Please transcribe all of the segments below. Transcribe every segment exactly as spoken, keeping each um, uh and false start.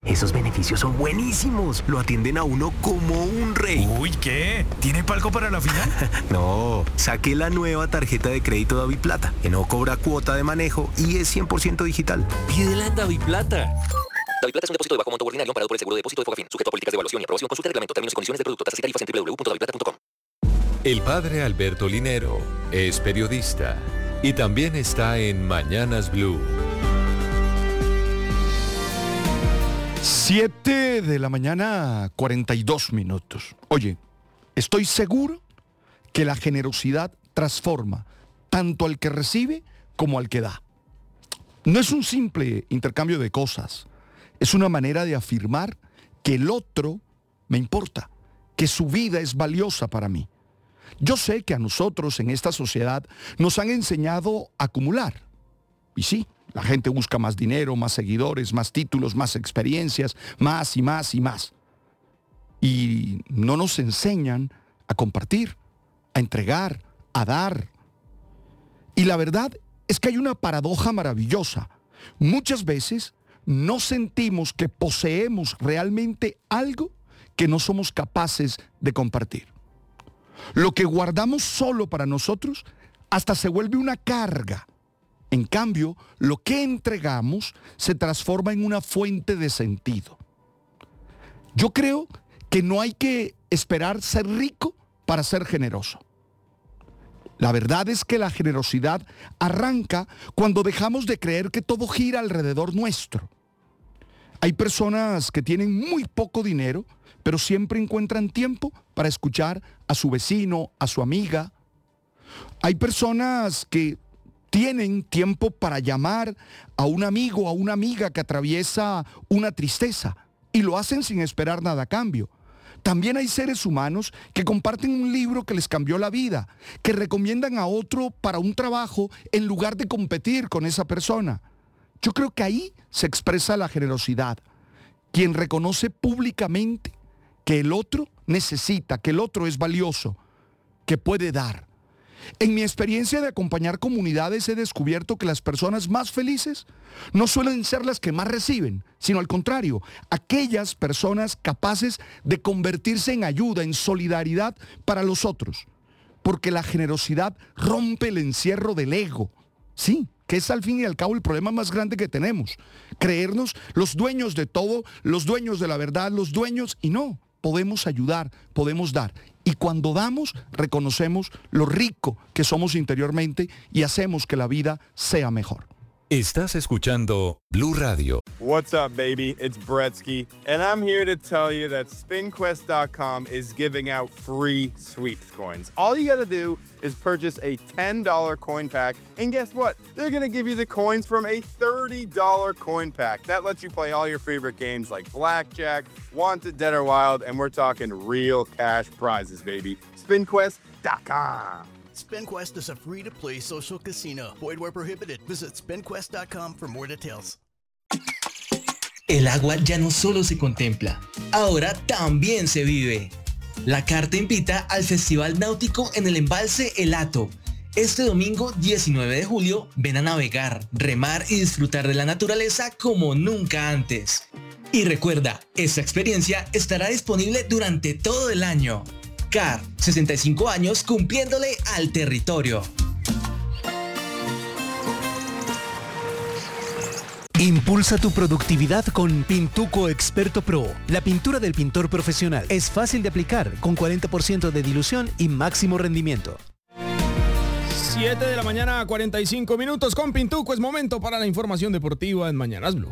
Esos beneficios son buenísimos. Lo atienden a uno como un rey. Uy, ¿qué? ¿Tiene palco para la final? No, saqué la nueva tarjeta de crédito DaviPlata, que no cobra cuota de manejo y es cien por ciento digital. Pídela en DaviPlata. DaviPlata es un depósito de bajo monto ordinario amparado por el seguro de depósito de Fogafín, sujeto a políticas de evaluación y aprobación. Consulta el reglamento, términos y condiciones de producto, tasas y tarifas en doble u doble u doble u punto daviplata punto com. El padre Alberto Linero es periodista y también está en Mañanas Blue. Siete de la mañana, cuarenta y dos minutos. Oye, estoy seguro que la generosidad transforma tanto al que recibe como al que da. No es un simple intercambio de cosas, es una manera de afirmar que el otro me importa, que su vida es valiosa para mí. Yo sé que a nosotros en esta sociedad nos han enseñado a acumular. Y sí, la gente busca más dinero, más seguidores, más títulos, más experiencias, más y más y más. Y no nos enseñan a compartir, a entregar, a dar. Y la verdad es que hay una paradoja maravillosa. Muchas veces no sentimos que poseemos realmente algo que no somos capaces de compartir. Lo que guardamos solo para nosotros hasta se vuelve una carga. En cambio, lo que entregamos se transforma en una fuente de sentido. Yo creo que no hay que esperar ser rico para ser generoso. La verdad es que la generosidad arranca cuando dejamos de creer que todo gira alrededor nuestro. Hay personas que tienen muy poco dinero, pero siempre encuentran tiempo para escuchar a su vecino, a su amiga. Hay personas que tienen tiempo para llamar a un amigo o a una amiga que atraviesa una tristeza y lo hacen sin esperar nada a cambio. También hay seres humanos que comparten un libro que les cambió la vida, que recomiendan a otro para un trabajo en lugar de competir con esa persona. Yo creo que ahí se expresa la generosidad. Quien reconoce públicamente que el otro necesita, que el otro es valioso, que puede dar. En mi experiencia de acompañar comunidades he descubierto que las personas más felices no suelen ser las que más reciben, sino al contrario, aquellas personas capaces de convertirse en ayuda, en solidaridad para los otros. Porque la generosidad rompe el encierro del ego. Sí, que es al fin y al cabo el problema más grande que tenemos. Creernos los dueños de todo, los dueños de la verdad, los dueños, y no, podemos ayudar, podemos dar. Y cuando damos, reconocemos lo rico que somos interiormente y hacemos que la vida sea mejor. Estás escuchando Blue Radio. What's up, baby? It's Bretsky, and I'm here to tell you that spin quest dot com is giving out free sweeps coins. All you gotta do is purchase a ten dollar coin pack, and guess what? They're gonna give you the coins from a thirty dollar coin pack. That lets you play all your favorite games like Blackjack, Wanted, Dead or Wild, and we're talking real cash prizes, baby. spin quest dot com. SpinQuest is a free-to-play social casino. Void where prohibited. Visit spin quest dot com for more details. El agua ya no solo se contempla, ahora también se vive. La Carta invita al Festival Náutico en el Embalse El Hato. Este domingo diecinueve de julio, ven a navegar, remar y disfrutar de la naturaleza como nunca antes. Y recuerda, esta experiencia estará disponible durante todo el año. C A R, sesenta y cinco años cumpliéndole al territorio. Impulsa tu productividad con Pintuco Experto Pro. La pintura del pintor profesional es fácil de aplicar, con cuarenta por ciento de dilución y máximo rendimiento. siete de la mañana, cuarenta y cinco minutos con Pintuco. Es momento para la información deportiva en Mañanas Blue.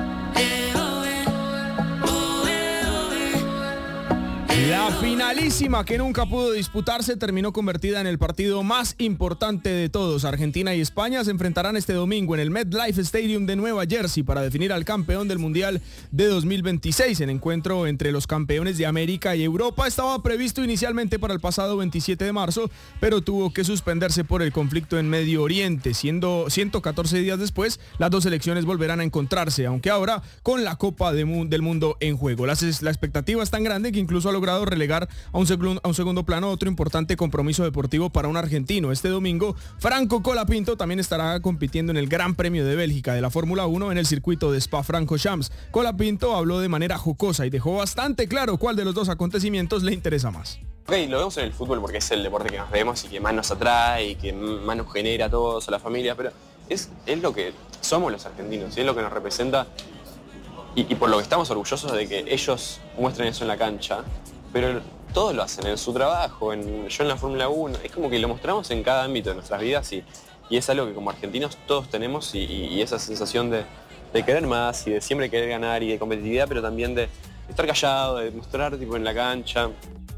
La finalísima que nunca pudo disputarse terminó convertida en el partido más importante de todos. Argentina y España se enfrentarán este domingo en el MetLife Stadium de Nueva Jersey para definir al campeón del Mundial de dos mil veintiséis. El encuentro entre los campeones de América y Europa estaba previsto inicialmente para el pasado veintisiete de marzo, pero tuvo que suspenderse por el conflicto en Medio Oriente. Siendo ciento catorce días después, las dos selecciones volverán a encontrarse, aunque ahora con la Copa de Mu- del Mundo en juego. La, la expectativa es tan grande que incluso ha logrado logrado relegar a un, seg- a un segundo plano otro importante compromiso deportivo para un argentino. Este domingo, Franco Colapinto también estará compitiendo en el Gran Premio de Bélgica de la Fórmula uno en el circuito de Spa-Francorchamps. Colapinto habló de manera jocosa y dejó bastante claro cuál de los dos acontecimientos le interesa más. Ok, lo vemos en el fútbol porque es el deporte que más vemos y que más nos atrae y que más nos genera a todos, a la familia, pero es, es lo que somos los argentinos y es lo que nos representa y, y por lo que estamos orgullosos de que ellos muestren eso en la cancha, pero todos lo hacen en su trabajo, en, yo en la Fórmula uno, es como que lo mostramos en cada ámbito de nuestras vidas y, y es algo que como argentinos todos tenemos y, y, y esa sensación de, de querer más y de siempre querer ganar y de competitividad, pero también de estar callado, de mostrar tipo en la cancha.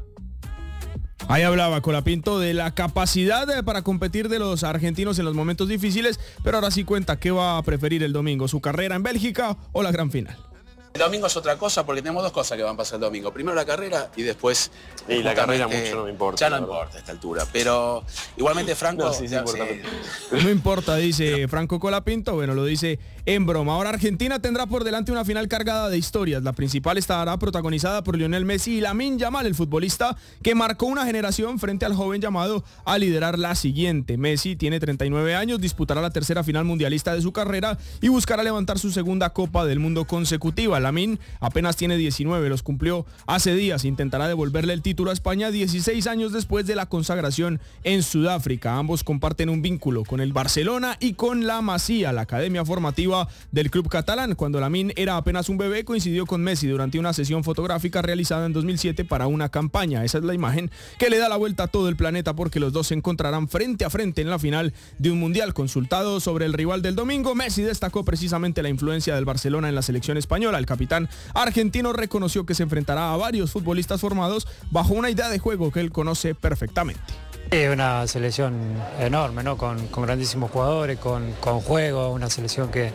Ahí hablaba Colapinto de la capacidad para competir de los argentinos en los momentos difíciles, pero ahora sí cuenta qué va a preferir el domingo, su carrera en Bélgica o la gran final. El domingo es otra cosa porque tenemos dos cosas que van a pasar el domingo. Primero la carrera y después... Y la carrera mucho no me importa. Ya no importa a esta altura, pero igualmente Franco... No, sí, sí, ya, importa. sí. No importa, dice Franco Colapinto, bueno, lo dice en broma. Ahora Argentina tendrá por delante una final cargada de historias. La principal estará protagonizada por Lionel Messi y Lamine Yamal, el futbolista que marcó una generación frente al joven llamado a liderar la siguiente. Messi tiene treinta y nueve años, disputará la tercera final mundialista de su carrera y buscará levantar su segunda Copa del Mundo consecutiva. Lamine apenas tiene diecinueve, los cumplió hace días, intentará devolverle el título a España dieciséis años después de la consagración en Sudáfrica. Ambos comparten un vínculo con el Barcelona y con la Masía, la academia formativa del club catalán. Cuando Lamine era apenas un bebé, coincidió con Messi durante una sesión fotográfica realizada en dos mil siete para una campaña. Esa es la imagen que le da la vuelta a todo el planeta porque los dos se encontrarán frente a frente en la final de un mundial. Consultado sobre el rival del domingo, Messi destacó precisamente la influencia del Barcelona en la selección española. El capitán argentino reconoció que se enfrentará a varios futbolistas formados bajo una idea de juego que él conoce perfectamente. Es una selección enorme, ¿no? Con, con grandísimos jugadores, con, con juego, una selección que,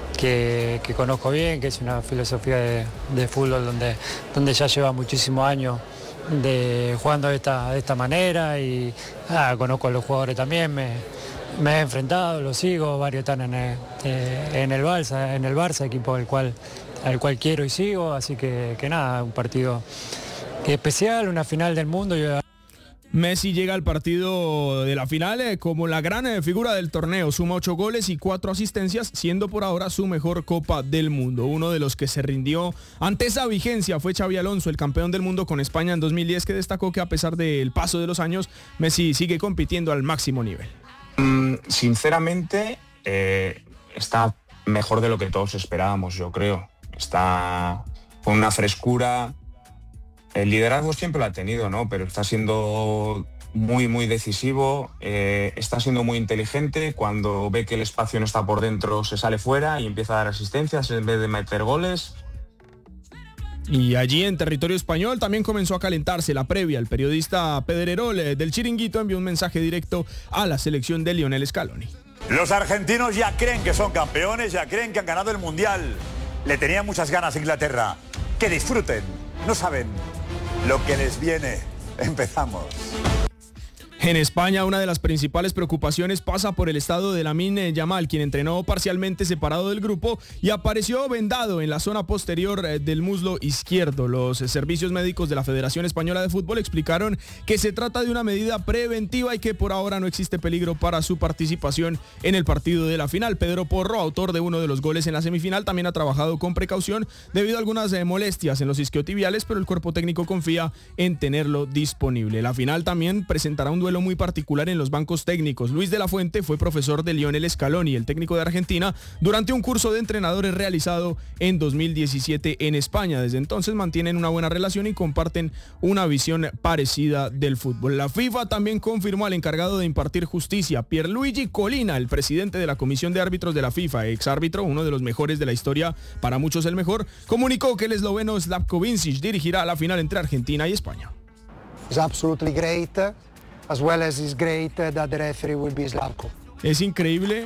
que, que conozco bien, que es una filosofía de, de fútbol donde, donde ya lleva muchísimos años de, jugando de esta, de esta manera y ah, conozco a los jugadores también, me, me he enfrentado, los sigo, varios están en el, en el Barça, en el Barça, equipo al cual, al cual quiero y sigo, así que, que nada, un partido especial, una final del mundo. Yo... Messi llega al partido de la final eh, como la gran eh, figura del torneo, suma ocho goles y cuatro asistencias, siendo por ahora su mejor Copa del Mundo. Uno de los que se rindió ante esa vigencia fue Xabi Alonso, el campeón del mundo con España en dos mil diez, que destacó que a pesar del paso de los años, Messi sigue compitiendo al máximo nivel. Mm, sinceramente, eh, está mejor de lo que todos esperábamos, yo creo. Está con una frescura. El liderazgo siempre lo ha tenido, ¿no? Pero está siendo muy, muy decisivo, eh, está siendo muy inteligente. Cuando ve que el espacio no está por dentro, se sale fuera y empieza a dar asistencias en vez de meter goles. Y allí en territorio español también comenzó a calentarse la previa. El periodista Pedrerol eh, del Chiringuito envió un mensaje directo a la selección de Lionel Scaloni. Los argentinos ya creen que son campeones, ya creen que han ganado el Mundial. Le tenían muchas ganas a Inglaterra. Que disfruten, no saben lo que les viene. Empezamos. En España, una de las principales preocupaciones pasa por el estado de Lamine Yamal, quien entrenó parcialmente separado del grupo y apareció vendado en la zona posterior del muslo izquierdo. Los servicios médicos de la Federación Española de Fútbol explicaron que se trata de una medida preventiva y que por ahora no existe peligro para su participación en el partido de la final. Pedro Porro, autor de uno de los goles en la semifinal, también ha trabajado con precaución debido a algunas molestias en los isquiotibiales, pero el cuerpo técnico confía en tenerlo disponible. La final también presentará un duelo muy particular en los bancos técnicos. Luis de la Fuente fue profesor de Lionel Scaloni, el técnico de Argentina, durante un curso de entrenadores realizado en dos mil diecisiete en España. Desde entonces mantienen una buena relación y comparten una visión parecida del fútbol. La FIFA también confirmó al encargado de impartir justicia, Pierluigi Collina, el presidente de la Comisión de Árbitros de la FIFA, ex árbitro, uno de los mejores de la historia, para muchos el mejor, comunicó que el esloveno Slavko Vincic dirigirá la final entre Argentina y España. It's absolutely great. As well as it's great that the referee will be Slavko. Es increíble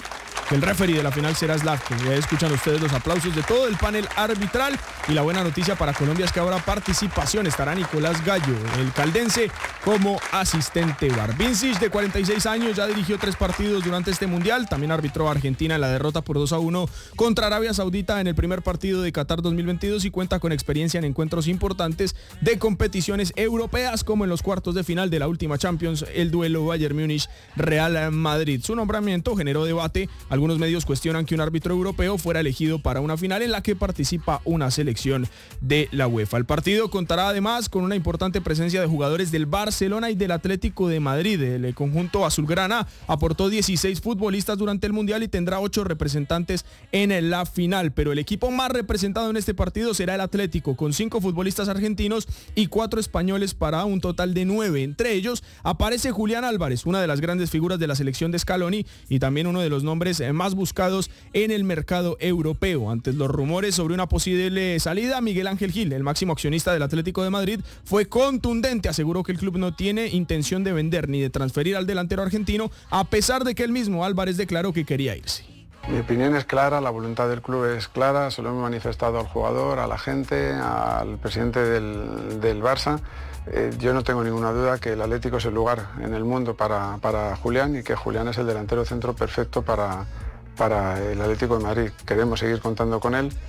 que el referee de la final será Slavko. Ya escuchan ustedes los aplausos de todo el panel arbitral, y la buena noticia para Colombia es que habrá participación. Estará Nicolás Gallo, el caldense, como asistente V A R. Vincic, de cuarenta y seis años, ya dirigió tres partidos durante este mundial. También arbitró a Argentina en la derrota por dos a uno contra Arabia Saudita en el primer partido de Qatar dos mil veintidós y cuenta con experiencia en encuentros importantes de competiciones europeas, como en los cuartos de final de la última Champions, el duelo Bayern Múnich-Real Madrid. Su nombramiento generó debate. Algunos medios cuestionan que un árbitro europeo fuera elegido para una final en la que participa una selección de la UEFA. El partido contará además con una importante presencia de jugadores del Barcelona y del Atlético de Madrid. El conjunto azulgrana aportó dieciséis futbolistas durante el mundial y tendrá ocho representantes en la final, pero el equipo más representado en este partido será el Atlético, con cinco futbolistas argentinos y cuatro españoles para un total de nueve. Entre ellos aparece Julián Álvarez, una de las grandes figuras de la selección de Scaloni y también uno de los nombres más buscados en el mercado europeo. Ante los rumores sobre una posible salida, Miguel Ángel Gil, el máximo accionista del Atlético de Madrid, fue contundente. Aseguró que el club no tiene intención de vender ni de transferir al delantero argentino, a pesar de que el mismo Álvarez declaró que quería irse. Mi opinión es clara, la voluntad del club es clara, se lo hemos manifestado al jugador, a la gente, al presidente del, del Barça. Eh, yo no tengo ninguna duda que el Atlético es el lugar en el mundo para, para Julián y que Julián es el delantero centro perfecto para, para el Atlético de Madrid. Queremos seguir contando con él.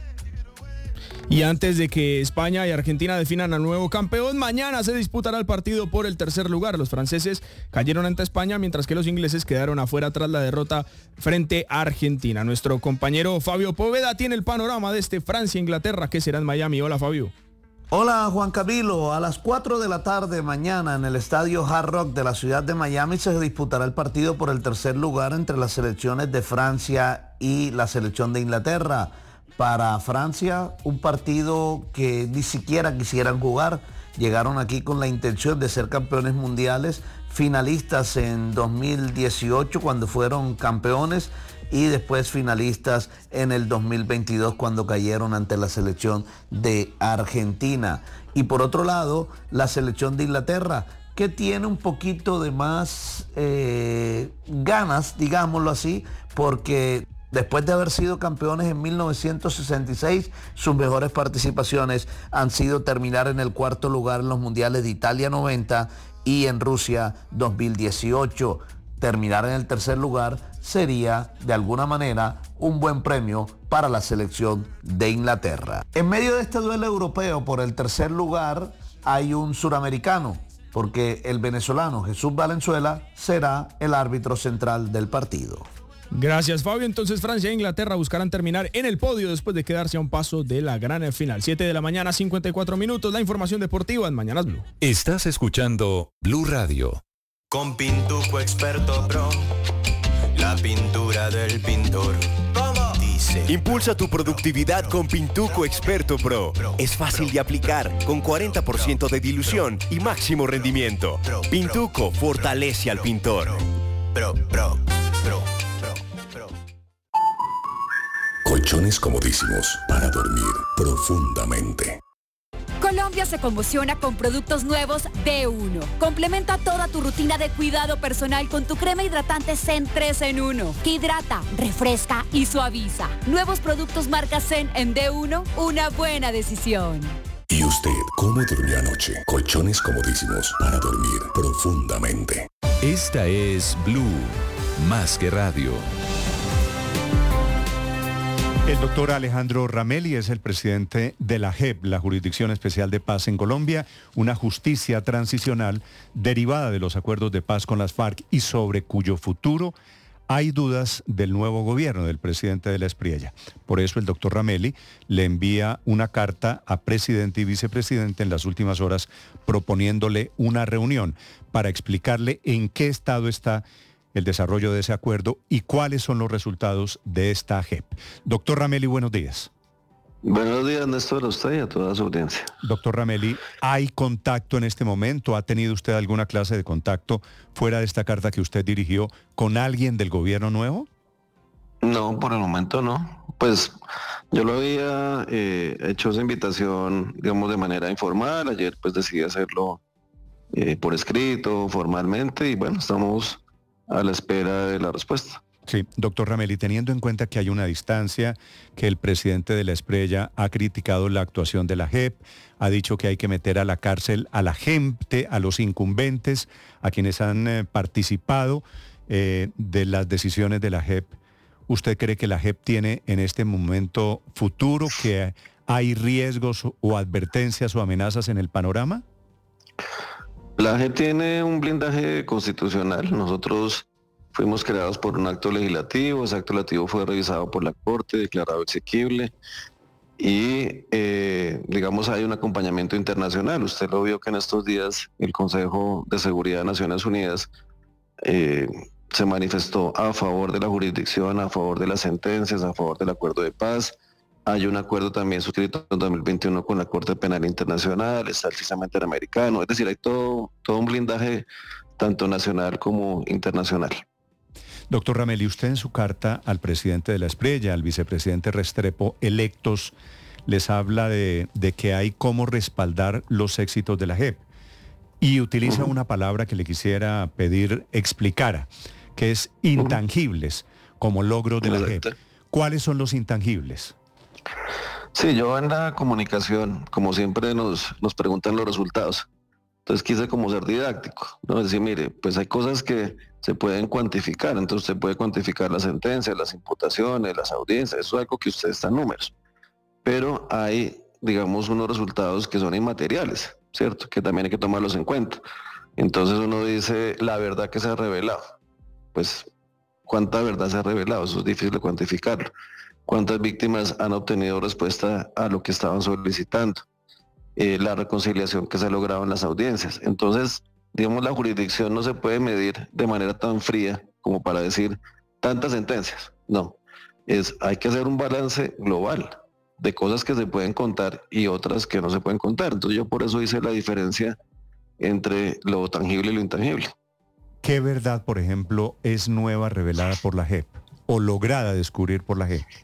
Y antes de que España y Argentina definan al nuevo campeón, mañana se disputará el partido por el tercer lugar. Los franceses cayeron ante España, mientras que los ingleses quedaron afuera tras la derrota frente a Argentina. Nuestro compañero Fabio Poveda tiene el panorama de este Francia-Inglaterra, que será en Miami. Hola, Fabio. Hola, Juan Camilo. A las cuatro de la tarde mañana en el estadio Hard Rock de la ciudad de Miami se disputará el partido por el tercer lugar entre las selecciones de Francia y la selección de Inglaterra. Para Francia, un partido que ni siquiera quisieran jugar. Llegaron aquí con la intención de ser campeones mundiales, finalistas en dos mil dieciocho cuando fueron campeones y después finalistas en el dos mil veintidós cuando cayeron ante la selección de Argentina. Y por otro lado, la selección de Inglaterra, que tiene un poquito de más eh, ganas, digámoslo así, porque después de haber sido campeones en mil novecientos sesenta y seis, sus mejores participaciones han sido terminar en el cuarto lugar en los mundiales de Italia noventa y en Rusia dos mil dieciocho. Terminar en el tercer lugar sería, de alguna manera, un buen premio para la selección de Inglaterra. En medio de este duelo europeo por el tercer lugar hay un suramericano, porque el venezolano Jesús Valenzuela será el árbitro central del partido. Gracias, Fabio. Entonces Francia e Inglaterra buscarán terminar en el podio después de quedarse a un paso de la gran final. siete de la mañana, cincuenta y cuatro minutos. La información deportiva en Mañanas Blue. Estás escuchando Blue Radio. Con Pintuco Experto Pro, la pintura del pintor. ¿Cómo? Dice. Impulsa tu productividad con Pintuco Experto Pro. Es fácil de aplicar, con cuarenta por ciento de dilución y máximo rendimiento. Pintuco fortalece al pintor. Pro, pro, pro. Colchones comodísimos para dormir profundamente. Colombia se conmociona con productos nuevos de uno. Complementa toda tu rutina de cuidado personal con tu crema hidratante Zen tres en uno, que hidrata, refresca y suaviza. Nuevos productos marca Zen en D uno, una buena decisión. ¿Y usted cómo durmió anoche? Colchones comodísimos para dormir profundamente. Esta es Blue, más que radio. El doctor Alejandro Ramelli es el presidente de la J E P, la Jurisdicción Especial de Paz en Colombia, una justicia transicional derivada de los acuerdos de paz con las FARC y sobre cuyo futuro hay dudas del nuevo gobierno del presidente de la Espriella. Por eso el doctor Ramelli le envía una carta a presidente y vicepresidente en las últimas horas proponiéndole una reunión para explicarle en qué estado está el desarrollo de ese acuerdo y cuáles son los resultados de esta J E P. Doctor Ramelli, buenos días. Buenos días, Néstor, a usted y a toda su audiencia. Doctor Ramelli, ¿hay contacto en este momento? ¿Ha tenido usted alguna clase de contacto fuera de esta carta que usted dirigió con alguien del gobierno nuevo? No, por el momento no. Pues yo lo había eh, hecho esa invitación, digamos, de manera informal. Ayer pues decidí hacerlo eh, por escrito, formalmente, y bueno, estamos a la espera de la respuesta. Sí, doctor Ramelli, teniendo en cuenta que hay una distancia, que el presidente de la Espriella ha criticado la actuación de la J E P, ha dicho que hay que meter a la cárcel a la gente, a los incumbentes, a quienes han eh, participado eh, de las decisiones de la J E P. ¿Usted cree que la J E P tiene en este momento futuro, que hay riesgos o advertencias o amenazas en el panorama? La J E P tiene un blindaje constitucional. Nosotros fuimos creados por un acto legislativo, ese acto legislativo fue revisado por la Corte, declarado exequible y eh, digamos hay un acompañamiento internacional. Usted lo vio que en estos días el Consejo de Seguridad de Naciones Unidas eh, se manifestó a favor de la jurisdicción, a favor de las sentencias, a favor del acuerdo de paz. Hay un acuerdo también suscrito en dos mil veintiuno con la Corte Penal Internacional, está el sistema interamericano, es decir, hay todo, todo un blindaje tanto nacional como internacional. Doctor Ramelli, usted en su carta al presidente de la Espriella, al vicepresidente Restrepo, electos, les habla de, de que hay cómo respaldar los éxitos de la J E P. Y utiliza uh-huh. una palabra que le quisiera pedir explicara, que es intangibles, uh-huh. como logros de la J E P. ¿Cuáles son los intangibles? Sí, yo en la comunicación, como siempre nos, nos preguntan los resultados, entonces quise como ser didáctico, ¿no? Decir, mire, pues hay cosas que se pueden cuantificar, entonces usted puede cuantificar las sentencias, las imputaciones, las audiencias, eso es algo que usted está en números. Pero hay, digamos, unos resultados que son inmateriales, ¿cierto? Que también hay que tomarlos en cuenta. Entonces uno dice, la verdad que se ha revelado. Pues, ¿cuánta verdad se ha revelado? Eso es difícil de cuantificarlo. ¿Cuántas víctimas han obtenido respuesta a lo que estaban solicitando? Eh, la reconciliación que se ha logrado en las audiencias. Entonces, digamos, la jurisdicción no se puede medir de manera tan fría como para decir tantas sentencias. No, es, hay que hacer un balance global de cosas que se pueden contar y otras que no se pueden contar. Entonces yo por eso hice la diferencia entre lo tangible y lo intangible. ¿Qué verdad, por ejemplo, es nueva revelada por la J E P o lograda descubrir por la J E P?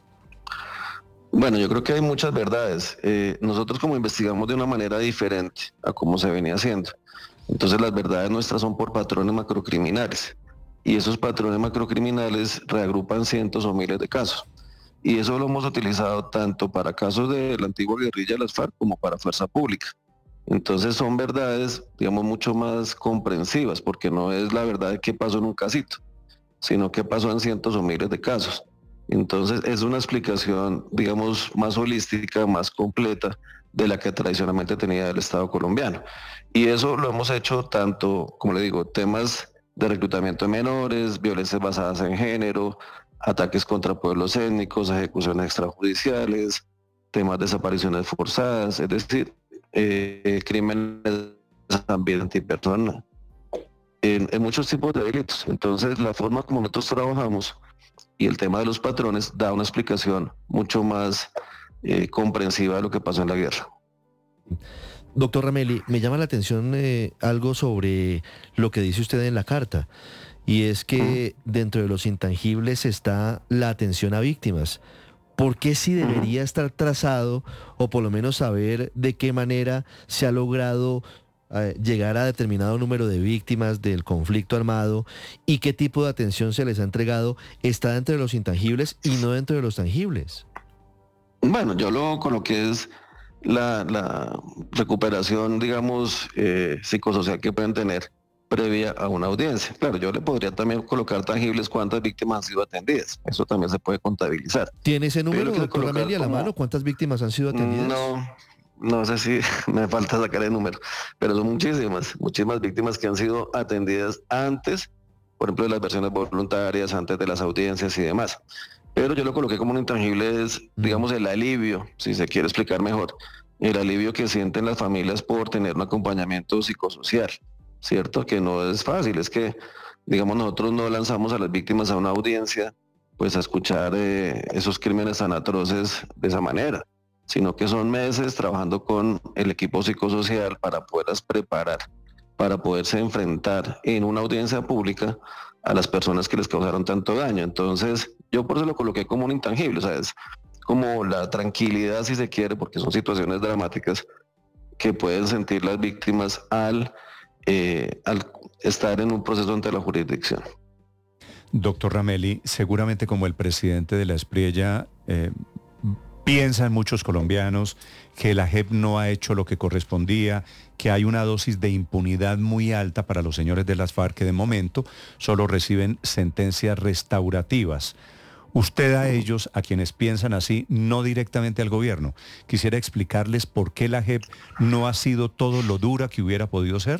Bueno, yo creo que hay muchas verdades. Eh, nosotros como investigamos de una manera diferente a como se venía haciendo. Entonces las verdades nuestras son por patrones macrocriminales. Y esos patrones macrocriminales reagrupan cientos o miles de casos. Y eso lo hemos utilizado tanto para casos de la antigua guerrilla de las FARC como para fuerza pública. Entonces son verdades, digamos, mucho más comprensivas, porque no es la verdad de qué pasó en un casito, sino qué pasó en cientos o miles de casos. Entonces es una explicación, digamos, más holística, más completa de la que tradicionalmente tenía el Estado colombiano. Y eso lo hemos hecho tanto, como le digo, temas de reclutamiento de menores, violencias basadas en género, ataques contra pueblos étnicos, ejecuciones extrajudiciales, temas de desapariciones forzadas, es decir, eh, crímenes también antipersona, en, en muchos tipos de delitos. Entonces la forma como nosotros trabajamos y el tema de los patrones da una explicación mucho más eh, comprensiva de lo que pasó en la guerra. Doctor Ramelli, me llama la atención eh, algo sobre lo que dice usted en la carta, y es que uh-huh. dentro de los intangibles está la atención a víctimas. ¿Por qué sí debería uh-huh. estar trazado, o por lo menos saber de qué manera se ha logrado eh, llegar a determinado número de víctimas del conflicto armado y qué tipo de atención se les ha entregado? ¿Está dentro de los intangibles y no dentro de los tangibles? Bueno, yo lo coloqué es la, la recuperación, digamos, eh, psicosocial que pueden tener previa a una audiencia. Claro, yo le podría también colocar tangibles cuántas víctimas han sido atendidas. Eso también se puede contabilizar. ¿Tiene ese número, doctor Ramelli, a la mano? ¿Cuántas víctimas han sido atendidas? No, no sé si me falta sacar el número, pero son muchísimas, muchísimas víctimas que han sido atendidas antes, por ejemplo, de las versiones voluntarias, antes de las audiencias y demás. Pero yo lo coloqué como un intangible, es, digamos, el alivio, si se quiere explicar mejor, el alivio que sienten las familias por tener un acompañamiento psicosocial, ¿cierto? Que no es fácil, es que, digamos, nosotros no lanzamos a las víctimas a una audiencia, pues a escuchar eh, esos crímenes tan atroces de esa manera, sino que son meses trabajando con el equipo psicosocial para poderlas preparar, para poderse enfrentar en una audiencia pública a las personas que les causaron tanto daño. Entonces, yo por eso lo coloqué como un intangible, o sea, es como la tranquilidad, si se quiere, porque son situaciones dramáticas que pueden sentir las víctimas al, eh, al estar en un proceso ante la jurisdicción. Doctor Ramelli, seguramente como el presidente de la Espriella, eh, piensan muchos colombianos que la J E P no ha hecho lo que correspondía, que hay una dosis de impunidad muy alta para los señores de las FARC que de momento solo reciben sentencias restaurativas. Usted a ellos, a quienes piensan así, no directamente al gobierno, quisiera explicarles por qué la J E P no ha sido todo lo dura que hubiera podido ser.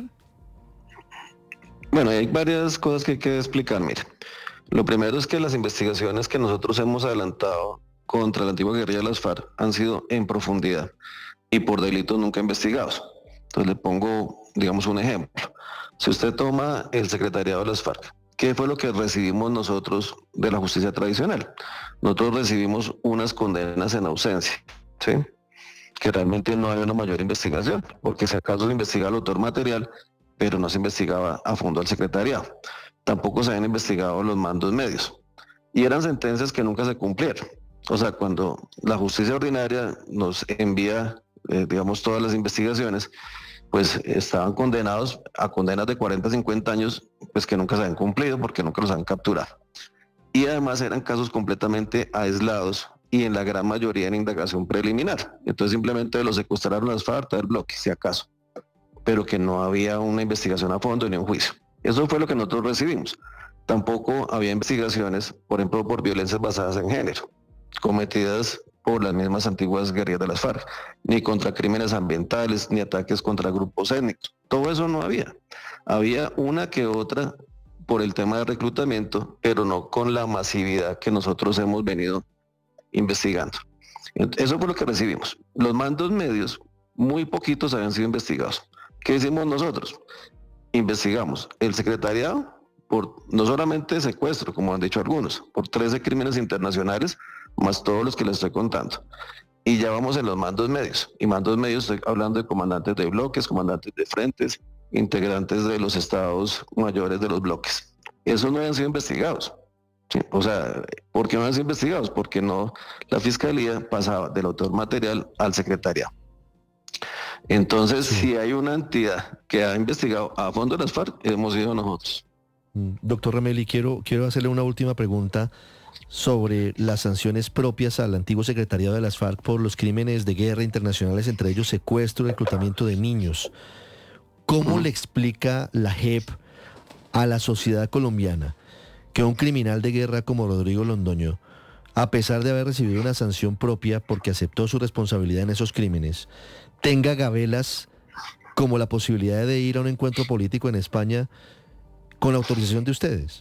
Bueno, hay varias cosas que hay que explicar. Mire, lo primero es que las investigaciones que nosotros hemos adelantado contra la antigua guerrilla de las FARC han sido en profundidad y por delitos nunca investigados. Entonces le pongo, digamos, un ejemplo. Si usted toma el secretariado de las FARC, ¿qué fue lo que recibimos nosotros de la justicia tradicional? Nosotros recibimos unas condenas en ausencia, ¿sí? Que realmente no hay una mayor investigación, porque si acaso se investigaba el autor material, pero no se investigaba a fondo al secretariado. Tampoco se habían investigado los mandos medios. Y eran sentencias que nunca se cumplieron. O sea, cuando la justicia ordinaria nos envía, eh, digamos, todas las investigaciones, pues estaban condenados a condenas de cuarenta a cincuenta años, pues que nunca se habían cumplido porque nunca los han capturado. Y además eran casos completamente aislados y en la gran mayoría en indagación preliminar. Entonces simplemente los secuestraron las FARC del bloque, si acaso, pero que no había una investigación a fondo ni un juicio. Eso fue lo que nosotros recibimos. Tampoco había investigaciones, por ejemplo, por violencias basadas en género, cometidas por las mismas antiguas guerrillas de las FARC, ni contra crímenes ambientales, ni ataques contra grupos étnicos. Todo eso no había. Había una que otra por el tema de reclutamiento, pero no con la masividad que nosotros hemos venido investigando. Eso fue lo que recibimos. Los mandos medios, muy poquitos habían sido investigados. ¿Qué hicimos nosotros? Investigamos el secretariado por no solamente secuestro, como han dicho algunos, por trece crímenes internacionales, más todos los que les estoy contando. Y ya vamos en los mandos medios. Y mandos medios estoy hablando de comandantes de bloques, comandantes de frentes, integrantes de los estados mayores de los bloques. Esos no habían sido investigados. Sí, o sea, ¿por qué no habían sido investigados? Porque no, la fiscalía pasaba del autor material al secretariado. Entonces, sí. Si hay una entidad que ha investigado a fondo las FARC, hemos sido nosotros. Doctor Ramelli, quiero, quiero hacerle una última pregunta sobre las sanciones propias al antiguo secretariado de las FARC por los crímenes de guerra internacionales, entre ellos secuestro y reclutamiento de niños. ¿Cómo le explica la J E P a la sociedad colombiana que un criminal de guerra como Rodrigo Londoño, a pesar de haber recibido una sanción propia porque aceptó su responsabilidad en esos crímenes, tenga gabelas como la posibilidad de ir a un encuentro político en España con la autorización de ustedes?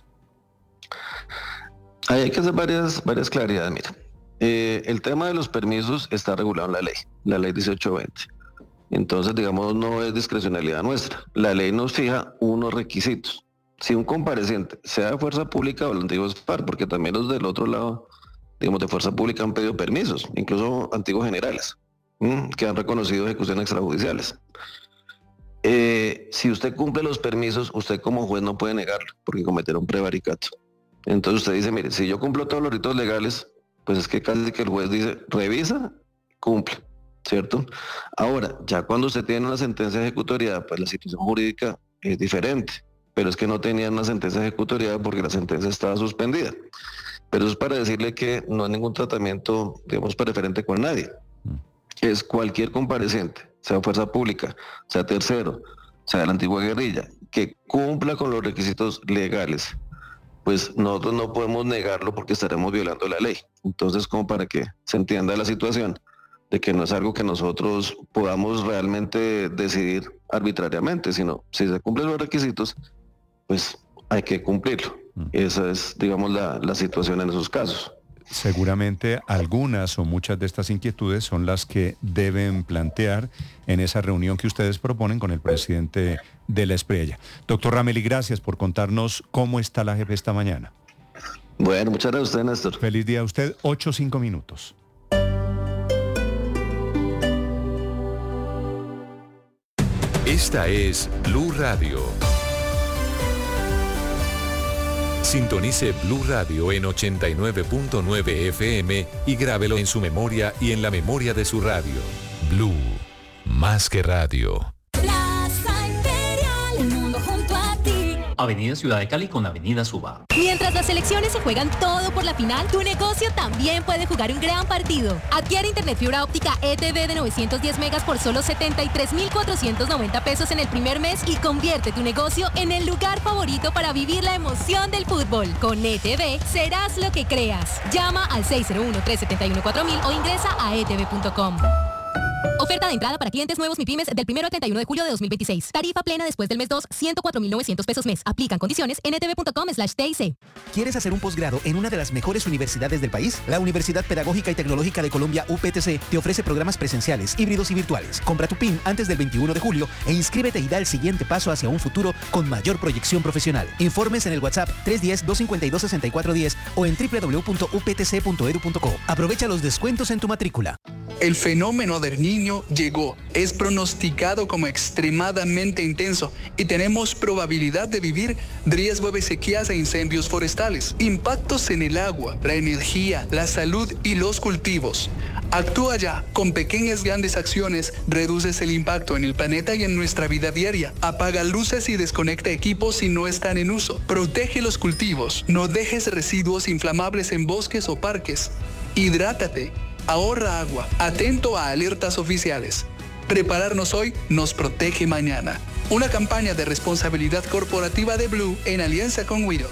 Ahí hay que hacer varias, varias claridades. Mira, eh, el tema de los permisos está regulado en la ley, la ley dieciocho veinte. Entonces, digamos, no es discrecionalidad nuestra. La ley nos fija unos requisitos. Si un compareciente, sea de fuerza pública o los antiguos FARC, porque también los del otro lado, digamos, de fuerza pública han pedido permisos, incluso antiguos generales, ¿m? que han reconocido ejecuciones extrajudiciales. Eh, si usted cumple los permisos, usted como juez no puede negarlo, porque cometieron prevaricato. Entonces usted dice, mire, si yo cumplo todos los ritos legales, pues es que casi que el juez dice, revisa, cumple, ¿cierto? Ahora, ya cuando usted tiene una sentencia de ejecutoriada, pues la situación jurídica es diferente, pero es que no tenían una sentencia de ejecutoriada porque la sentencia estaba suspendida. Pero eso es para decirle que no hay ningún tratamiento, digamos, preferente con nadie. Es cualquier compareciente, sea fuerza pública, sea tercero, sea de la antigua guerrilla, que cumpla con los requisitos legales, pues nosotros no podemos negarlo porque estaremos violando la ley. Entonces, como para que se entienda la situación, de que no es algo que nosotros podamos realmente decidir arbitrariamente, sino si se cumplen los requisitos, pues hay que cumplirlo. Esa es, digamos, la, la situación en esos casos. Seguramente algunas o muchas de estas inquietudes son las que deben plantear en esa reunión que ustedes proponen con el presidente de la Espriella. Doctor Ramelli, gracias por contarnos cómo está la J E P esta mañana. Bueno, muchas gracias a usted, Néstor. Feliz día a usted, ocho cinco minutos. Esta es Blue Radio. Sintonice Blue Radio en ochenta y nueve punto nueve F M y grábelo en su memoria y en la memoria de su radio. Blue, más que radio. Plaza Imperial, el mundo junto a ti. Avenida Ciudad de Cali con Avenida Suba. Mientras las selecciones se juegan todo por la final, tu negocio también puede jugar un gran partido. Adquiere internet fibra óptica E T V de novecientos diez megas por solo setenta y tres mil cuatrocientos noventa pesos en el primer mes y convierte tu negocio en el lugar favorito para vivir la emoción del fútbol. Con E T V serás lo que creas. Llama al seis cero uno, tres siete uno, cuatro mil o ingresa a e t v punto com. Oferta de entrada para clientes nuevos MIPYMES del primero al treinta y uno de julio de dos mil veintiséis. Tarifa plena después del mes dos, ciento cuatro mil novecientos pesos mes. Aplican condiciones en e t v punto com slash t i c. ¿Quieres hacer un posgrado en una de las mejores universidades del país? La Universidad Pedagógica y Tecnológica de Colombia, U P T C, te ofrece programas presenciales, híbridos y virtuales. Compra tu P I N antes del veintiuno de julio e inscríbete y da el siguiente paso hacia un futuro con mayor proyección profesional. Informes en el WhatsApp tres uno cero, dos cinco dos, seis cuatro uno cero o en doble u doble u doble u punto u p t c punto e d u punto co. Aprovecha los descuentos en tu matrícula. El fenómeno del Niño llegó. Es pronosticado como extremadamente intenso y tenemos probabilidad de vivir riesgo de sequías e incendios forestales, impactos en el agua, la energía, la salud y los cultivos. Actúa ya. Con pequeñas grandes acciones reduces el impacto en el planeta y en nuestra vida diaria. Apaga luces y desconecta equipos si no están en uso. Protege los cultivos. No dejes residuos inflamables en bosques o parques. Hidrátate. Ahorra agua. Atento a alertas oficiales. Prepararnos hoy nos protege mañana. Una campaña de responsabilidad corporativa de Blue en alianza con Wido.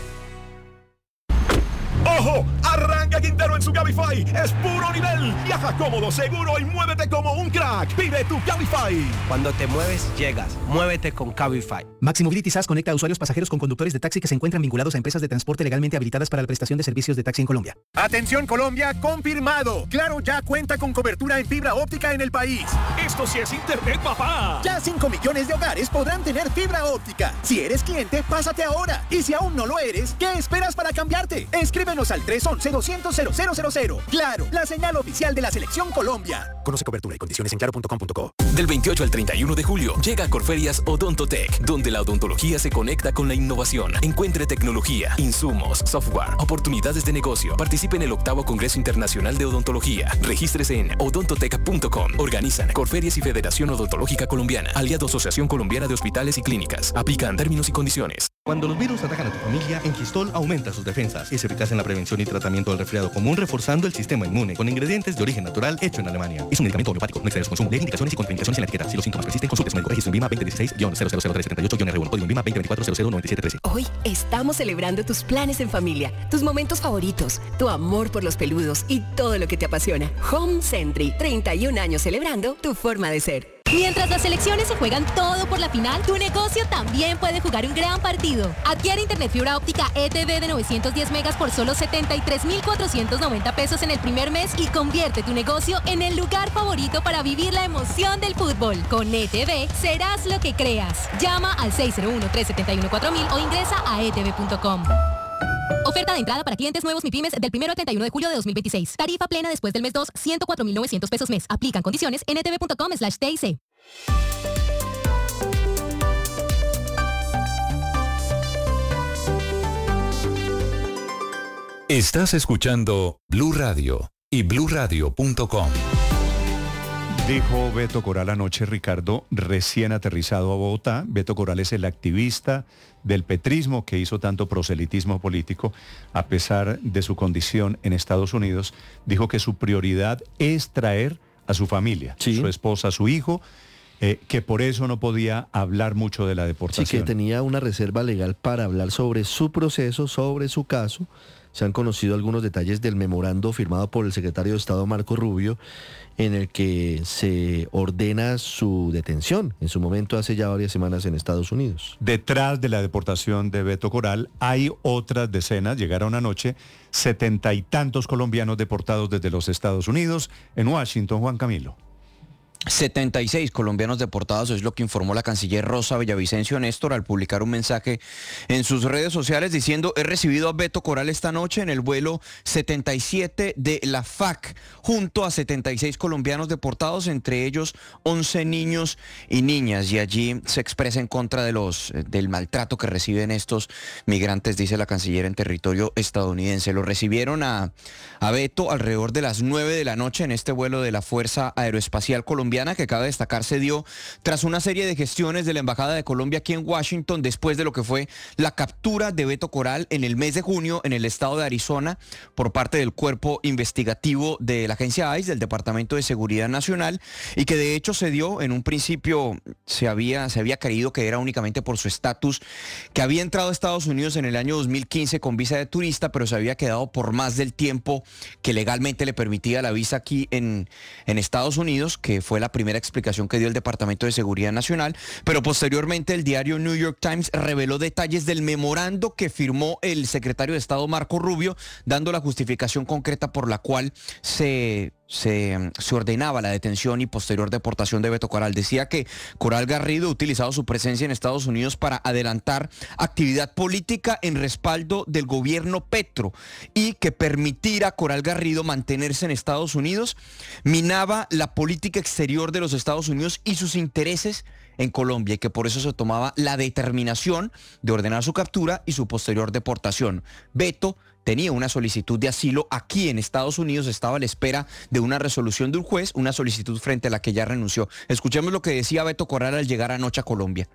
¡Ojo! Arranca Quintero en su Cabify. Es puro nivel. Viaja cómodo, seguro y muévete como un crack. Pide tu Cabify. Cuando te mueves, llegas. Muévete con Cabify. Maxi Mobility S A S conecta a usuarios pasajeros con conductores de taxi que se encuentran vinculados a empresas de transporte legalmente habilitadas para la prestación de servicios de taxi en Colombia. Atención Colombia, confirmado. Claro ya cuenta con cobertura en fibra óptica en el país. Esto sí es internet, papá. Ya cinco millones de hogares podrán tener fibra óptica. Si eres cliente, pásate ahora. Y si aún no lo eres, ¿qué esperas para cambiarte? Escríbenos al tres once, doscientos, cero cero cero cero. Claro, la señal oficial de la Selección Colombia. Conoce cobertura y condiciones en claro punto com punto co. Del veintiocho al treinta y uno de julio llega a Corferias Odontotech, donde la odontología se conecta con la innovación. Encuentre tecnología, insumos, software, oportunidades de negocio. Participe en el octavo Congreso Internacional de Odontología. Regístrese en odontotech punto com. Organizan Corferias y Federación Odontológica Colombiana, aliado Asociación Colombiana de Hospitales y Clínicas. Aplican términos y condiciones. Cuando los virus atacan a tu familia, Engistol aumenta sus defensas. Es eficaz en la prevención y tratamiento del resfriado común, reforzando el sistema inmune con ingredientes de origen natural hecho en Alemania. Es un medicamento homeopático, no excede su consumo. Lee indicaciones y contraindicaciones en la etiqueta. Si los síntomas persisten, consulte su médico. Registro en VIMA veinte dieciséis guión cero cero tres setenta y ocho guión R uno, código VIMA veinte veinticuatro cero cero noventa y siete trece. Hoy estamos celebrando tus planes en familia, tus momentos favoritos, tu amor por los peludos y todo lo que te apasiona. Home Sentry, treinta y un años celebrando tu forma de ser. Mientras las selecciones se juegan todo por la final, tu negocio también puede jugar un gran partido. Adquiere internet fibra óptica E T V de novecientos diez megas por solo setenta y tres mil cuatrocientos noventa pesos en el primer mes y convierte tu negocio en el lugar favorito para vivir la emoción del fútbol. Con E T V serás lo que creas. Llama al seis cero uno, tres siete uno, cuatro mil o ingresa a e t v punto com. Oferta de entrada para clientes nuevos MIPYMES del primero al treinta y uno de julio de dos mil veintiséis. Tarifa plena después del mes dos, ciento cuatro mil novecientos pesos mes. Aplican condiciones en e t v punto com slash t i c. Estás escuchando Blue Radio y blue radio punto com. Dijo Beto Coral anoche, Ricardo, recién aterrizado a Bogotá. Beto Coral es el activista del petrismo que hizo tanto proselitismo político a pesar de su condición en Estados Unidos. Dijo que su prioridad es traer a su familia, sí. Su esposa, su hijo, eh, que por eso no podía hablar mucho de la deportación. Sí, que tenía una reserva legal para hablar sobre su proceso, sobre su caso. Se han conocido algunos detalles del memorando firmado por el secretario de Estado Marco Rubio, en el que se ordena su detención, en su momento hace ya varias semanas en Estados Unidos. Detrás de la deportación de Beto Coral hay otras decenas, llegaron anoche setenta y tantos colombianos deportados desde los Estados Unidos. En Washington, Juan Camilo. setenta y seis colombianos deportados, es lo que informó la canciller Rosa Villavicencio Néstor al publicar un mensaje en sus redes sociales diciendo: he recibido a Beto Coral esta noche en el vuelo setenta y siete de la F A C, junto a setenta y seis colombianos deportados, entre ellos once niños y niñas, y allí se expresa en contra de los del maltrato que reciben estos migrantes, dice la canciller, en territorio estadounidense. Lo recibieron a, a Beto alrededor de las nueve de la noche en este vuelo de la Fuerza Aeroespacial Colombiana, colombiana, que cabe destacar se dio tras una serie de gestiones de la Embajada de Colombia aquí en Washington después de lo que fue la captura de Beto Coral en el mes de junio en el estado de Arizona por parte del cuerpo investigativo de la agencia ICE, del Departamento de Seguridad Nacional, y que de hecho se dio en un principio, se había, se había creído que era únicamente por su estatus, que había entrado a Estados Unidos en el año dos mil quince con visa de turista, pero se había quedado por más del tiempo que legalmente le permitía la visa aquí en, en Estados Unidos, que fue la primera explicación que dio el Departamento de Seguridad Nacional. Pero posteriormente el diario New York Times reveló detalles del memorando que firmó el secretario de Estado Marco Rubio, dando la justificación concreta por la cual se... Se, se ordenaba la detención y posterior deportación de Beto Coral. Decía que Coral Garrido ha utilizado su presencia en Estados Unidos para adelantar actividad política en respaldo del gobierno Petro, y que permitir a Coral Garrido mantenerse en Estados Unidos minaba la política exterior de los Estados Unidos y sus intereses en Colombia, y que por eso se tomaba la determinación de ordenar su captura y su posterior deportación. Beto tenía una solicitud de asilo aquí en Estados Unidos, estaba a la espera de una resolución de un juez, una solicitud frente a la que ya renunció. Escuchemos lo que decía Beto Coral al llegar anoche a Colombia.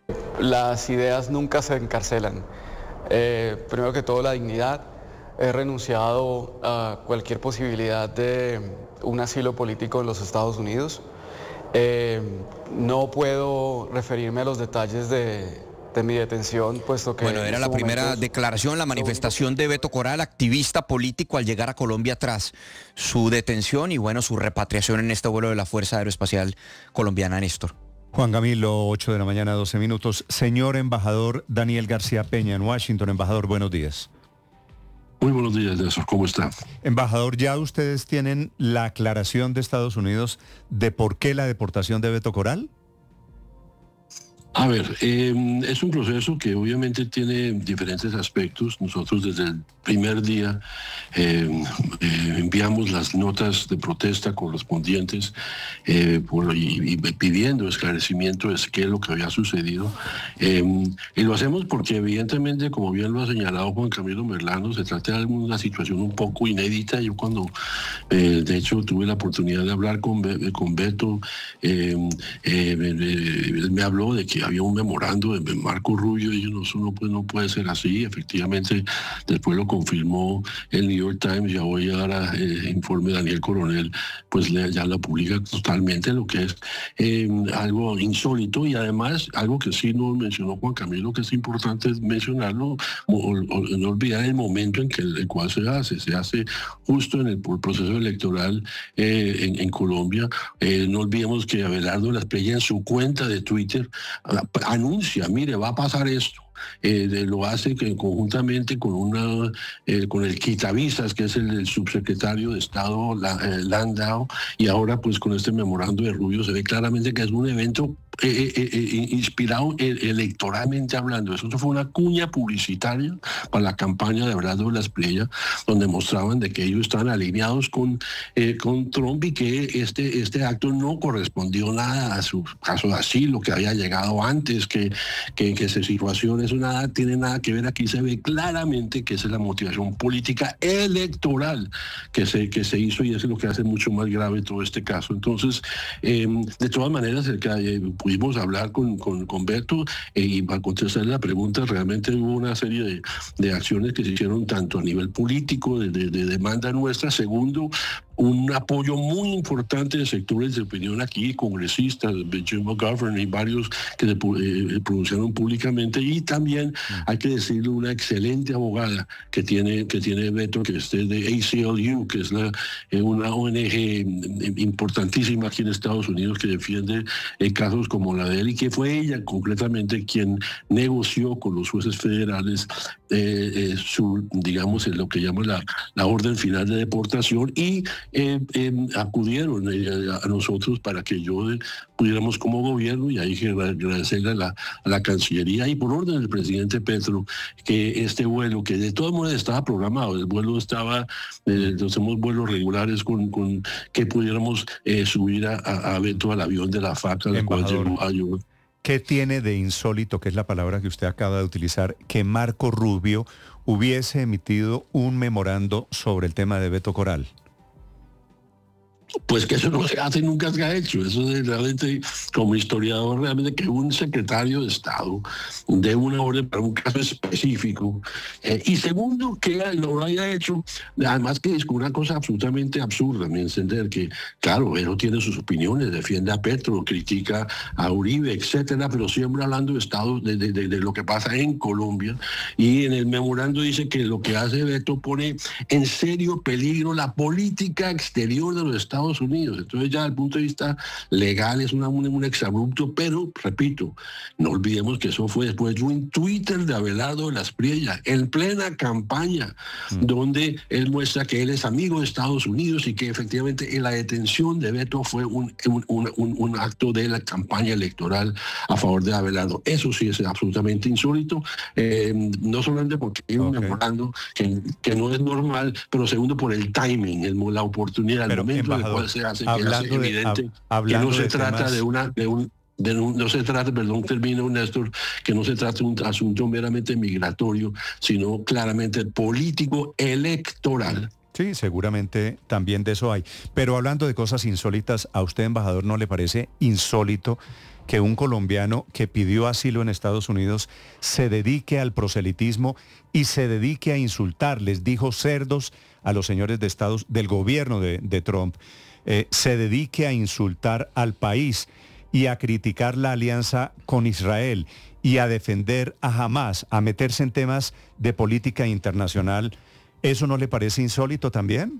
Las ideas nunca se encarcelan. Eh, primero que todo, la dignidad. He renunciado a cualquier posibilidad de un asilo político en los Estados Unidos. Eh, no puedo referirme a los detalles de... de mi detención, puesto que... Bueno, era la primera momentos... declaración, la manifestación de Beto Coral, activista político, al llegar a Colombia tras su detención y, bueno, su repatriación en este vuelo de la Fuerza Aeroespacial Colombiana, Néstor. Juan Camilo, ocho de la mañana, doce minutos. Señor embajador Daniel García Peña en Washington. Embajador, buenos días. Muy buenos días, Néstor. ¿Cómo está? Embajador, ¿ya ustedes tienen la aclaración de Estados Unidos de por qué la deportación de Beto Coral? A ver, eh, es un proceso que obviamente tiene diferentes aspectos. Nosotros desde el primer día eh, eh, enviamos las notas de protesta correspondientes eh, por, y, y pidiendo esclarecimiento de qué es lo que había sucedido. Eh, y lo hacemos porque evidentemente, como bien lo ha señalado Juan Camilo Merlano, se trata de una situación un poco inédita. Yo cuando, eh, de hecho, tuve la oportunidad de hablar con, con Beto, eh, eh, él me habló de que había un memorando de Marco Rubio y yo, no, pues no puede ser así. Efectivamente, después lo confirmó el New York Times, ya voy a dar a, eh, informe de Daniel Coronel, pues le, ya la publica totalmente, lo que es eh, algo insólito, y además algo que sí no mencionó Juan Camilo, que es importante mencionarlo, o, o, no olvidar el momento en que el, el cual se hace, se hace justo en el proceso electoral eh, en, en Colombia. Eh, no olvidemos que Abelardo Lasprilla en su cuenta de Twitter anuncia, mire, va a pasar esto. Eh, de, lo hace que conjuntamente con una eh, con el quitavisas, que es el, el subsecretario de Estado la, eh, Landau, y ahora pues con este memorando de Rubio se ve claramente que es un evento eh, eh, eh, inspirado eh, electoralmente hablando. Eso fue una cuña publicitaria para la campaña de Abelardo Lasprilla, donde mostraban de que ellos estaban alineados con, eh, con Trump, y que este, este acto no correspondió nada a su caso de asilo, que había llegado antes, que, que, que esa situación eso nada tiene nada que ver. Aquí se ve claramente que esa es la motivación política electoral que se, que se hizo, y eso es lo que hace mucho más grave todo este caso. Entonces, eh, de todas maneras, el que, eh, pudimos hablar con, con, con Beto eh, y para contestar la pregunta, realmente hubo una serie de, de acciones que se hicieron tanto a nivel político, de, de, de demanda nuestra. Segundo, un apoyo muy importante de sectores de opinión aquí, congresistas, Jim McGovern y varios que se eh, pronunciaron públicamente, y también hay que decirle una excelente abogada que tiene que tiene Beto, que es de A C L U, que es la, eh, una O N G importantísima aquí en Estados Unidos que defiende eh, casos como la de él, y que fue ella concretamente quien negoció con los jueces federales eh, eh, su, digamos, lo que llama la, la orden final de deportación, y Eh, eh, acudieron eh, a nosotros para que yo eh, pudiéramos como gobierno, y ahí que agradecerle a la, a la Cancillería y por orden del presidente Petro que este vuelo, que de todas maneras estaba programado, el vuelo estaba, eh, hacemos vuelos regulares con, con que pudiéramos eh, subir a, a Beto al avión de la FACA, de cual llegó a yo. ¿Qué tiene de insólito, que es la palabra que usted acaba de utilizar, que Marco Rubio hubiese emitido un memorando sobre el tema de Beto Coral? pues que eso no se hace, nunca se ha hecho. Eso es realmente, como historiador, realmente que un secretario de Estado dé una orden para un caso específico. Eh, y segundo, que lo haya hecho, además que es una cosa absolutamente absurda, mi entender, que claro, él no tiene sus opiniones, defiende a Petro, critica a Uribe, etcétera, pero siempre hablando de Estado, de, de, de, de lo que pasa en Colombia. Y en el memorando dice que lo que hace Beto pone en serio peligro la política exterior de los Estados Unidos. Entonces ya desde el punto de vista legal es una, un, un exabrupto, pero repito, no olvidemos que eso fue después de un Twitter de Abelardo de la Espriella, en plena campaña, mm. donde él muestra que él es amigo de Estados Unidos y que efectivamente la detención de Beto fue un, un, un, un, un acto de la campaña electoral a favor de Abelardo. Eso sí es absolutamente insólito, eh, no solamente porque hay un okay. memorando que, que no es normal, pero segundo por el timing, el, la oportunidad, el momento en el cual se hace, que hace evidente de, hab, que no se de trata temas... de una de un de un, no se trata, perdón, termino Néstor, que no se trata de un asunto meramente migratorio, sino claramente político electoral. Sí, seguramente también de eso hay. Pero hablando de cosas insólitas, ¿a usted, embajador, no le parece insólito que un colombiano que pidió asilo en Estados Unidos se dedique al proselitismo y se dedique a insultar, les dijo cerdos a los señores de Estados, del gobierno de, de Trump, eh, se dedique a insultar al país y a criticar la alianza con Israel y a defender a Hamás, a meterse en temas de política internacional? ¿Eso no le parece insólito también?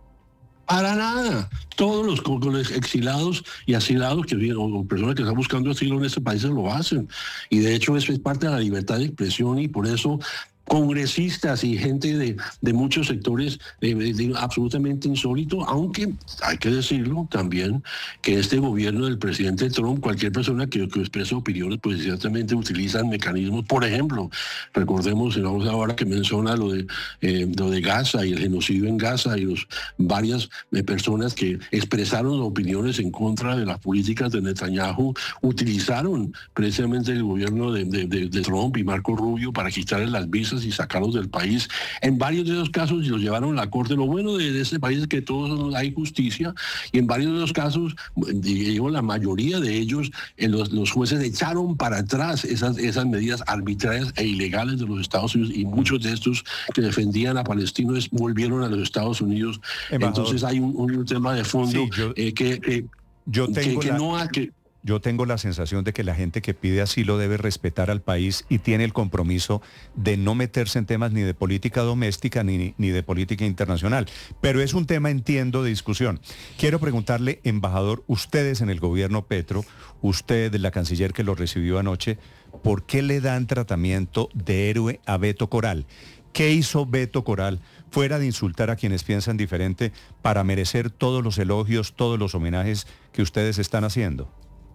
Para nada. Todos los, los exilados y asilados que vienen, o personas que están buscando asilo en este país lo hacen. Y de hecho eso es parte de la libertad de expresión, y por eso congresistas y gente de, de muchos sectores eh, de, absolutamente insólito, aunque hay que decirlo también que este gobierno del presidente Trump, cualquier persona que, que expresa opiniones, pues ciertamente utilizan mecanismos. Por ejemplo, recordemos, vamos ahora que menciona lo de, eh, lo de Gaza y el genocidio en Gaza, y los, varias eh, personas que expresaron opiniones en contra de las políticas de Netanyahu, utilizaron precisamente el gobierno de, de, de, de Trump y Marco Rubio para quitarle las visas y sacarlos del país. En varios de esos casos los llevaron a la corte. Lo bueno de, de este país es que todos hay justicia, y en varios de los casos, digo, la mayoría de ellos, eh, los, los jueces echaron para atrás esas, esas medidas arbitrarias e ilegales de los Estados Unidos, y muchos de estos que defendían a palestinos volvieron a los Estados Unidos. Embajador. Entonces hay un, un tema de fondo sí, yo, eh, que, eh, yo tengo que, que la... no ha... Que, Yo tengo la sensación de que la gente que pide asilo debe respetar al país y tiene el compromiso de no meterse en temas ni de política doméstica ni, ni de política internacional. Pero es un tema, entiendo, de discusión. Quiero preguntarle, embajador, ustedes en el gobierno Petro, usted, la canciller que lo recibió anoche, ¿por qué le dan tratamiento de héroe a Beto Coral? ¿Qué hizo Beto Coral fuera de insultar a quienes piensan diferente para merecer todos los elogios, todos los homenajes que ustedes están haciendo?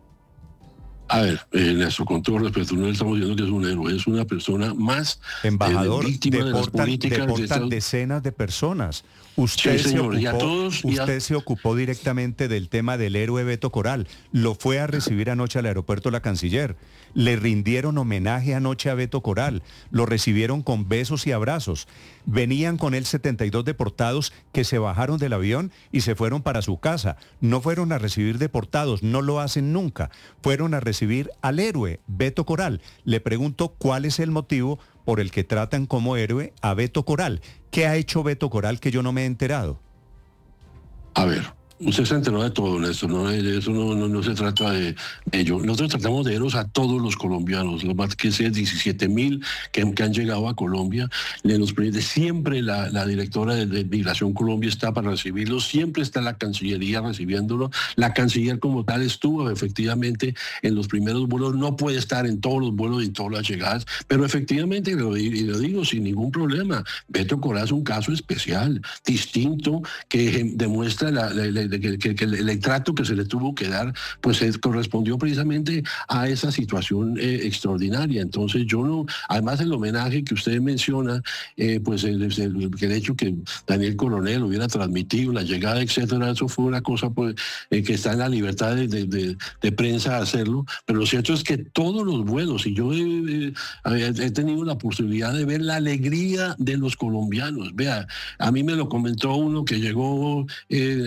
A ver, eh, Néstor, con todo respeto, no le estamos diciendo que es un héroe, es una persona más embajador, eh, víctima deportan, de las políticas. Deportan de estas... decenas de personas. Usted, sí, señor, se, ocupó, todos, usted a... se ocupó directamente del tema del héroe Beto Coral. Lo fue a recibir anoche al aeropuerto la canciller. Le rindieron homenaje anoche a Beto Coral. Lo recibieron con besos y abrazos. Venían con él setenta y dos deportados que se bajaron del avión y se fueron para su casa. No fueron a recibir deportados, no lo hacen nunca. Fueron a recibir al héroe Beto Coral. Le pregunto cuál es el motivo por el que tratan como héroe a Beto Coral. ¿Qué ha hecho Beto Coral que yo no me he enterado? A ver, usted se enteró de todo, Néstor, ¿no? Eso no, no, no se trata de ello. Nosotros tratamos de héroes a todos los colombianos, lo más que sea diecisiete mil que, que han llegado a Colombia. Le nos permite, siempre la, la directora de, de Migración Colombia está para recibirlos, siempre está la Cancillería recibiéndolo. La Canciller como tal estuvo efectivamente en los primeros vuelos, no puede estar en todos los vuelos y en todas las llegadas, pero efectivamente, lo, y lo digo sin ningún problema, Beto Coral es un caso especial, distinto, que demuestra la, la, la De que, que, que el, el trato que se le tuvo que dar, pues es, correspondió precisamente a esa situación eh, extraordinaria. Entonces yo no, además el homenaje que usted menciona, eh, pues el, el, el hecho que Daniel Coronel hubiera transmitido la llegada, etcétera, eso fue una cosa pues eh, que está en la libertad de, de, de, de prensa hacerlo, pero lo cierto es que todos los vuelos, y yo eh, eh, he tenido la posibilidad de ver la alegría de los colombianos. Vea, a mí me lo comentó uno que llegó eh, en los primeros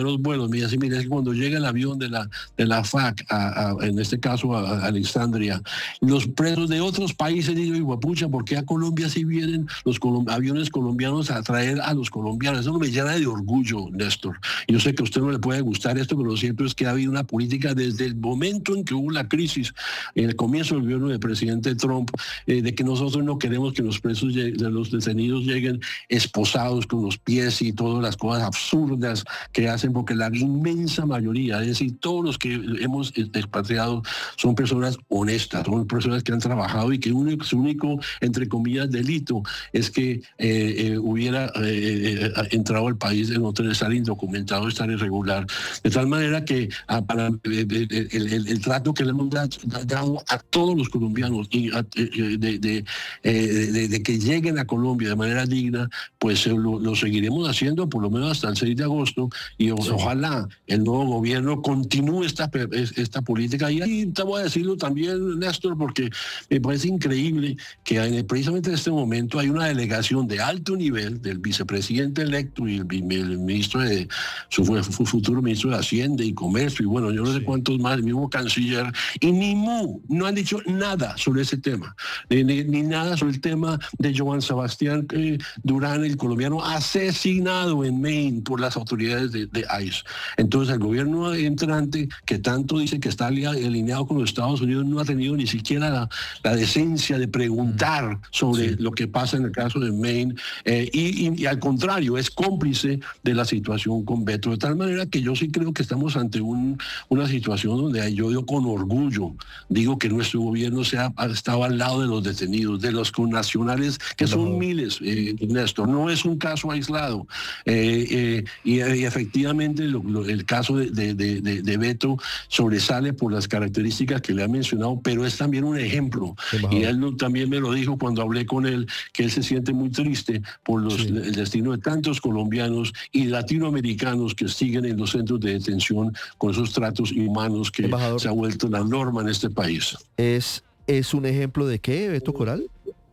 primeros vuelos. Mira, sí, mira, es que cuando llega el avión de la, de la F A C, a, a, en este caso a, a Alexandria, los presos de otros países dicen, pucha, ¿por qué a Colombia sí vienen los colom aviones colombianos a traer a los colombianos? Eso no me llena de orgullo, Néstor. Yo sé que a usted no le puede gustar esto, pero lo cierto es que ha habido una política desde el momento en que hubo la crisis, en el comienzo del gobierno del presidente Trump, eh, de que nosotros no queremos que los presos, de los detenidos lleguen esposados con los pies y todas las cosas absurdas que hacen, porque la inmensa mayoría, es decir, todos los que hemos expatriado son personas honestas, son personas que han trabajado y que único, su único, entre comillas, delito es que eh, eh, hubiera eh, eh, entrado al país en otro, estar indocumentado, estar irregular. De tal manera que ah, para, eh, el, el, el trato que le hemos dado a todos los colombianos y a, de, de, de, de, de que lleguen a Colombia de manera digna, pues eh, lo, lo seguiremos haciendo por lo menos hasta el seis de agosto y o, sí. ojalá el nuevo gobierno continúe esta, esta política. Y ahí te voy a decirlo también, Néstor, porque me parece increíble que en, precisamente en este momento hay una delegación de alto nivel del vicepresidente electo y el, el ministro de su, su futuro ministro de Hacienda y Comercio y bueno, yo no sé cuántos más, el mismo canciller, y ni mu, no han dicho nada sobre ese tema, ni, ni, ni nada sobre el tema de Joan Sebastián eh, Durán, el colombiano asesinado en Maine por las autoridades de, de ICE. Entonces el gobierno entrante, que tanto dice que está alineado con los Estados Unidos, no ha tenido ni siquiera la, la decencia de preguntar sobre sí. lo que pasa en el caso de Maine, eh, y, y, y al contrario, es cómplice de la situación con Beto, de tal manera que yo sí creo que estamos ante un, una situación donde yo, yo con orgullo digo que nuestro gobierno se ha, ha estado al lado de los detenidos, de los connacionales, que son no. miles, eh, Néstor, no es un caso aislado, eh, eh, y, y efectivamente lo, lo, el caso de, de, de, de Beto sobresale por las características que le ha mencionado, pero es también un ejemplo, y él no, también me lo dijo cuando hablé con él, que él se siente muy triste por los, sí. el destino de tantos colombianos y latinoamericanos que siguen en los centros de detención con esos tratos inhumanos que Embajador, se ha vuelto la norma en este país. ¿Es, es un ejemplo de qué, Beto Coral?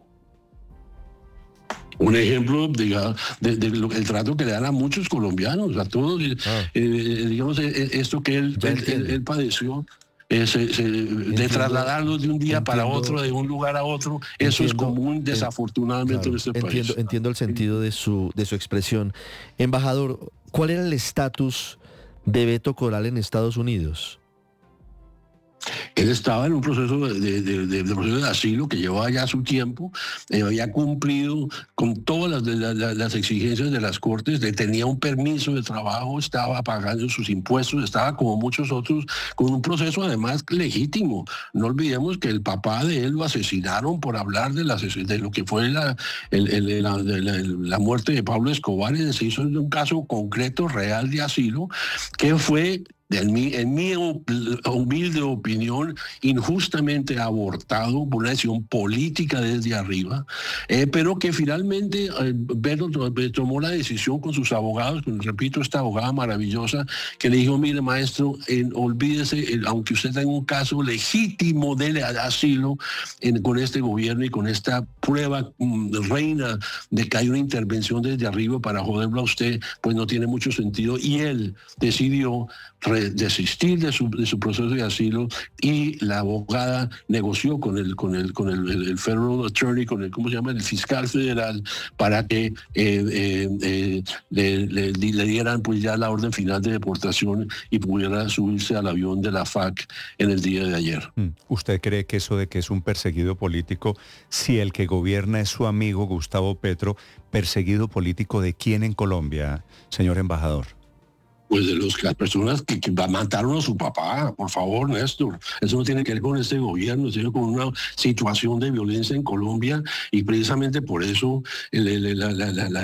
Un ejemplo, digamos, de, de, de lo, el trato que le dan a muchos colombianos, a todos, ah. eh, digamos, eh, esto que él, él, él, él padeció. Eh, se, se, entiendo, de trasladarlos de un día entiendo, para otro, de un lugar a otro, eso entiendo, es común desafortunadamente claro, en este entiendo, país. Entiendo el sentido de su, de su expresión. Embajador, ¿cuál era el estatus de Beto Coral en Estados Unidos? Él estaba en un proceso de, de, de, de proceso de asilo que llevaba ya su tiempo, eh, había cumplido con todas las, las, las exigencias de las cortes, de, tenía un permiso de trabajo, estaba pagando sus impuestos, estaba como muchos otros con un proceso además legítimo. No olvidemos que el papá de él lo asesinaron por hablar de, la, de lo que fue la, el, el, la, la, la muerte de Pablo Escobar, y se hizo un caso concreto, real de asilo, que fue... En mi, en mi humilde opinión, injustamente abortado por una decisión política desde arriba, eh, pero que finalmente eh, Beto tomó la decisión con sus abogados, con, repito, esta abogada maravillosa, que le dijo, mire maestro, eh, olvídese, eh, aunque usted tenga un caso legítimo de asilo en, con este gobierno y con esta prueba um, reina de que hay una intervención desde arriba para joderlo a usted, pues no tiene mucho sentido, y él decidió desistir de su, de su proceso de asilo, y la abogada negoció con el con el con el, el, el federal attorney, con el, ¿cómo se llama?, el fiscal federal, para que eh, eh, eh, le, le, le dieran pues ya la orden final de deportación y pudiera subirse al avión de la F A C en el día de ayer. ¿Usted cree que eso de que es un perseguido político, si el que gobierna es su amigo Gustavo Petro, perseguido político de quién en Colombia, señor embajador? Pues de los, las personas que, que mataron a su papá, por favor, Néstor. Eso no tiene que ver con este gobierno, tiene con una situación de violencia en Colombia, y precisamente por eso el, el, la, la, la,